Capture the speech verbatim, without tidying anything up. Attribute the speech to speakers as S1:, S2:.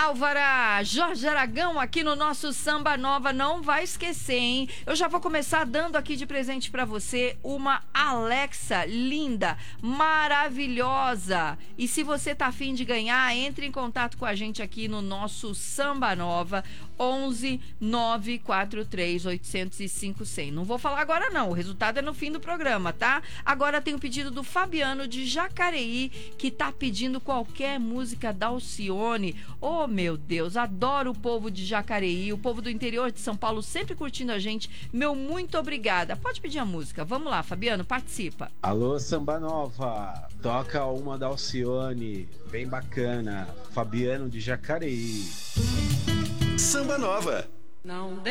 S1: Álvara, Jorge Aragão aqui no nosso Samba Nova, não vai esquecer, hein? Eu já vou começar dando aqui de presente pra você uma Alexa linda, maravilhosa. E se você tá afim de ganhar, entre em contato com a gente aqui no nosso Samba Nova, onze nove quatro três oito zero cinco zero zero. Não vou falar agora não, o resultado é no fim do programa, tá? Agora tem o pedido do Fabiano de Jacareí, que tá pedindo qualquer música da Alcione. Oh, meu Deus, adoro o povo de Jacareí, o povo do interior de São Paulo sempre curtindo a gente. Meu muito obrigada. Pode pedir a música. Vamos lá, Fabiano, participa.
S2: Alô, Samba Nova. Toca uma da Alcione, bem bacana. Fabiano de Jacareí.
S3: Samba Nova.
S4: Não